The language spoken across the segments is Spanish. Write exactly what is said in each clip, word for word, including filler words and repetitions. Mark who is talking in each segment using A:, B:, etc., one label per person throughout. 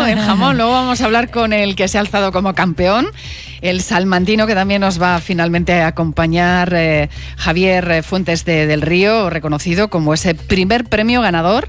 A: el jamón. Luego vamos a hablar con el que se ha alzado como campeón, el salmantino, que también nos va finalmente a acompañar, eh, Javier Fuentes de, del Río, reconocido como ese primer premio ganador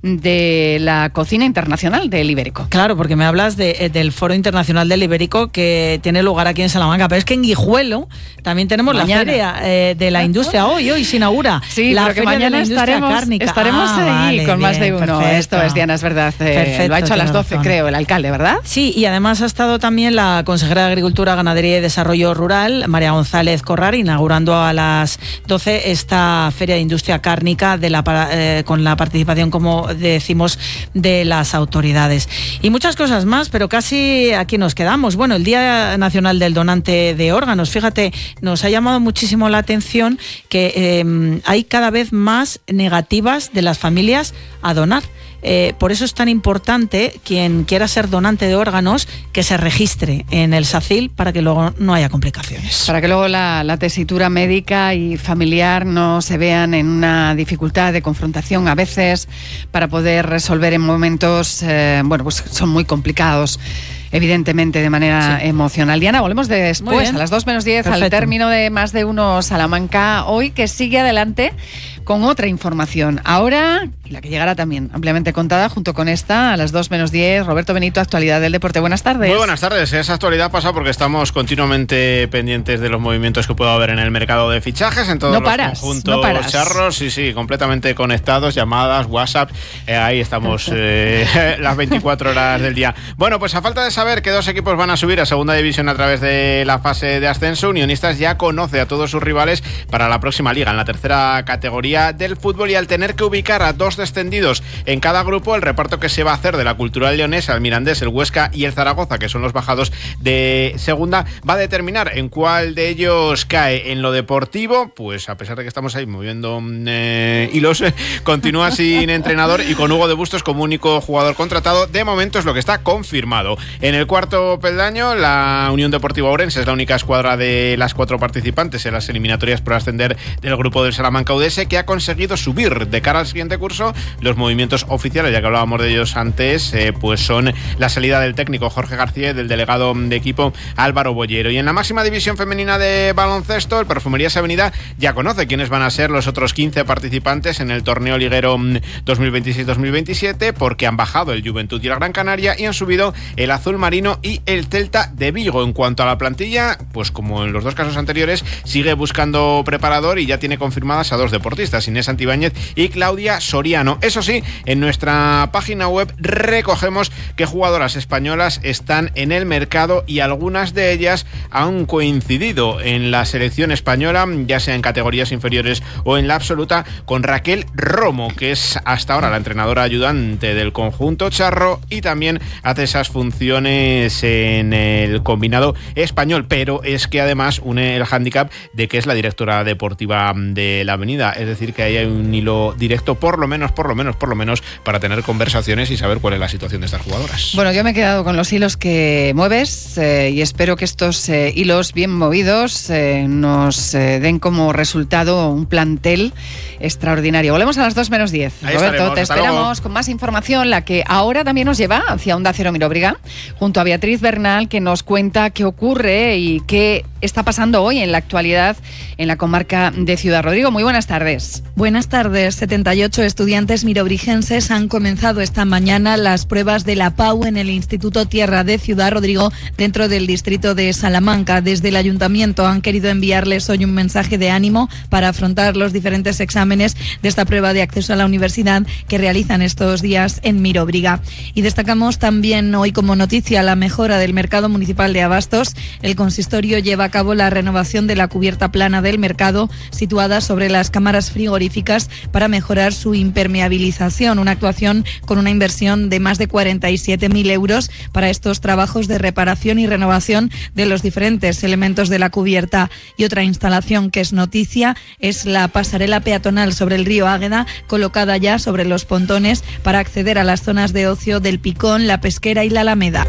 A: de la cocina internacional del Ibérico.
B: Claro, porque me hablas de, del Foro Internacional del Ibérico que tiene lugar aquí en Salamanca, pero es que en Guijuelo también tenemos mañana. la Feria eh, de la Industria. Hoy, hoy se inaugura
A: sí,
B: la
A: pero que
B: Feria
A: mañana
B: de la
A: estaremos,
B: Cárnica.
A: estaremos
B: ah,
A: ahí
B: vale,
A: con
B: bien,
A: más de uno.
B: perfecto.
A: Esto es, Diana, es verdad. Eh,
B: Perfecto,
A: lo ha hecho a las doce,
B: razón.
A: creo, el alcalde, ¿verdad?
B: Sí, y además ha estado también la consejera de Agricultura, Ganadería y Desarrollo Rural, María González Corrar, inaugurando a las doce esta Feria de Industria Cárnica de la, eh, con la participación, como decimos, de las autoridades. Y muchas cosas más, pero casi aquí nos quedamos. Bueno, el Día Nacional del Donante de Órganos, fíjate, nos ha llamado muchísimo la atención que eh, hay cada vez más negativas de las familias a donar. Eh, por eso es tan importante quien quiera ser donante de órganos que se registre en el SACIL para que luego no haya complicaciones.
A: Para que luego la, la tesitura médica y familiar no se vean en una dificultad de confrontación a veces para poder resolver en momentos, eh, bueno, pues son muy complicados. Evidentemente, de manera sí. emocional. Diana, volvemos después, a las dos menos diez, al término de Más de Uno Salamanca, hoy, que sigue adelante con otra información. Ahora, y la que llegará también ampliamente contada, junto con esta, a las dos menos diez, Roberto Benito, actualidad del deporte. Buenas tardes.
C: Muy buenas tardes. Esa actualidad pasa porque estamos continuamente pendientes de los movimientos que pueda haber en el mercado de fichajes, en todos
A: no
C: los
A: paras,
C: conjuntos
A: no paras.
C: charros. Sí, sí, completamente conectados, llamadas, WhatsApp. Eh, ahí estamos eh, las veinticuatro horas del día. Bueno, pues a falta de saber que dos equipos van a subir a segunda división a través de la fase de ascenso, Unionistas ya conoce a todos sus rivales para la próxima liga, en la tercera categoría del fútbol, y al tener que ubicar a dos descendidos en cada grupo, el reparto que se va a hacer de la Cultural Leonesa, el Mirandés, el Huesca y el Zaragoza, que son los bajados de segunda, va a determinar en cuál de ellos cae. En lo deportivo, pues a pesar de que estamos ahí moviendo eh, hilos, eh, continúa sin entrenador y con Hugo de Bustos como único jugador contratado. De momento es lo que está confirmado. En el cuarto peldaño, la Unión Deportiva Ourense es la única escuadra de las cuatro participantes en las eliminatorias por ascender del grupo del Salamanca U D S, que ha conseguido subir de cara al siguiente curso. Los movimientos oficiales, ya que hablábamos de ellos antes, eh, pues son la salida del técnico Jorge García y del delegado de equipo Álvaro Bollero. Y en la máxima división femenina de baloncesto, el Perfumerías Avenida ya conoce quiénes van a ser los otros quince participantes en el torneo liguero dos mil veintiséis dos mil veintisiete, porque han bajado el Juventud y la Gran Canaria y han subido el Azul Marino y el Celta de Vigo. En cuanto a la plantilla, pues como en los dos casos anteriores, sigue buscando preparador y ya tiene confirmadas a dos deportistas, Inés Santibáñez y Claudia Soriano. Eso sí, en nuestra página web recogemos qué jugadoras españolas están en el mercado y algunas de ellas han coincidido en la selección española, ya sea en categorías inferiores o en la absoluta, con Raquel Romo, que es hasta ahora la entrenadora ayudante del conjunto charro y también hace esas funciones en el combinado español, pero es que además une el hándicap de que es la directora deportiva de la Avenida, es decir, que ahí hay un hilo directo, por lo menos, por lo menos, por lo menos, para tener conversaciones y saber cuál es la situación de estas jugadoras.
A: Bueno, yo me he quedado con los hilos que mueves eh, y espero que estos eh, hilos bien movidos eh, nos eh, den como resultado un plantel extraordinario. Volvemos a las dos menos diez.
C: Ahí
A: Roberto,
C: estaremos,
A: te esperamos
C: luego.
A: Con más información, la que ahora también nos lleva hacia Onda Cero Mirobriga, junto a Beatriz Bernal, que nos cuenta qué ocurre y qué está pasando hoy en la actualidad en la comarca de Ciudad Rodrigo. Muy buenas tardes.
D: Buenas tardes. setenta y ocho estudiantes mirobrigenses han comenzado esta mañana las pruebas de la P A U en el Instituto Tierra de Ciudad Rodrigo, dentro del distrito de Salamanca. Desde el ayuntamiento han querido enviarles hoy un mensaje de ánimo para afrontar los diferentes exámenes de esta prueba de acceso a la universidad que realizan estos días en Mirobriga. Y destacamos también hoy como noticia la mejora del mercado municipal de abastos. El consistorio lleva a cabo la renovación de la cubierta plana del mercado situada sobre las cámaras frigoríficas para mejorar su impermeabilización, una actuación con una inversión de más de cuarenta y siete mil euros para estos trabajos de reparación y renovación de los diferentes elementos de la cubierta. Y otra instalación que es noticia es la pasarela peatonal sobre el río Águeda, colocada ya sobre los pontones para acceder a las zonas de ocio del Picón, la Pesquera y la Alameda.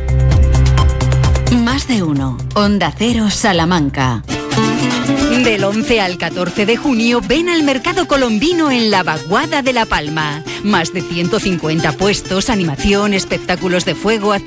E: Más de uno. Onda Cero Salamanca. Del once al catorce de junio ven al Mercado Colombino en la Vaguada de La Palma. Más de ciento cincuenta puestos, animación, espectáculos de fuego,